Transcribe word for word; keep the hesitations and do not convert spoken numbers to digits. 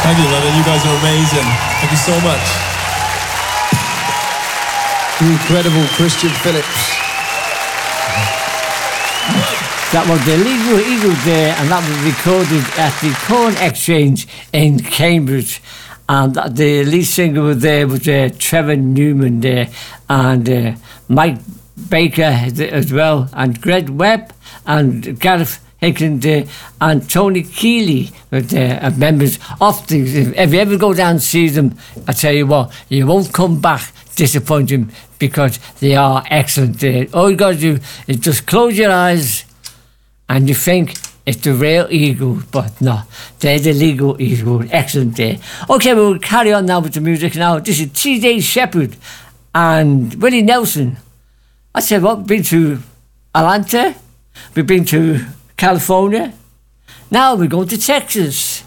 Thank you, Lennon. You guys are amazing. Thank you so much. The incredible Christian Phillips. That was the Legal Eagles there, and that was recorded at the Corn Exchange in Cambridge. And the lead singer was there was uh, Trevor Newman there, and uh, Mike Baker as well, and Greg Webb, and Gareth Hickland there, and Tony Keeley were there, and members of the. If you ever go down and see them, I tell you what, you won't come back disappointed, because they are excellent there. All you got to do is just close your eyes and you think it's the real Eagles, but no, they're the legal Eagles. Excellent day. Okay, we'll carry on now with the music now. This is T J Shepherd and Willie Nelson. I said, what, we've been to Atlanta, we've been to California, now we're going to Texas.